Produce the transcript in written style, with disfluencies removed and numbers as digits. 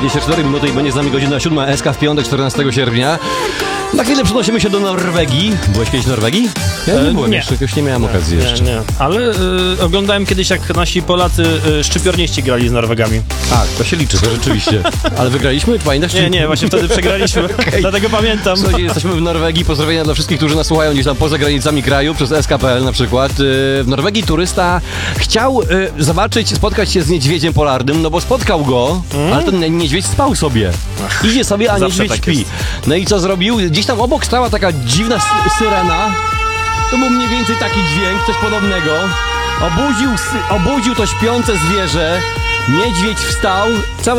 24 minuty i będzie z nami godzina 7 SK w piątek, 14 sierpnia. Na chwilę przenosimy się do Norwegii. Byłeś kiedyś w Norwegii? Ja nie byłem jeszcze, jakoś nie miałem okazji jeszcze. Nie. Ale oglądałem kiedyś, jak nasi Polacy szczypiorniści grali z Norwegami. Tak, to się liczy, to rzeczywiście. Ale wygraliśmy? Pamiętasz? Nie, właśnie wtedy przegraliśmy. Okay. Dlatego pamiętam. Słuchajcie, jesteśmy w Norwegii. Pozdrowienia dla wszystkich, którzy nas słuchają gdzieś tam poza granicami kraju, przez SK.pl na przykład. W Norwegii turysta chciał spotkać się z niedźwiedziem polarnym, no bo spotkał go, ale ten niedźwiedź spał sobie. Idzie sobie, a niedźwiedź tak śpi. jest. No i co zrobił? Gdzieś tam obok stała taka dziwna syrena. To był mniej więcej taki dźwięk, coś podobnego. Obudził to śpiące zwierzę. Niedźwiedź wstał. Całe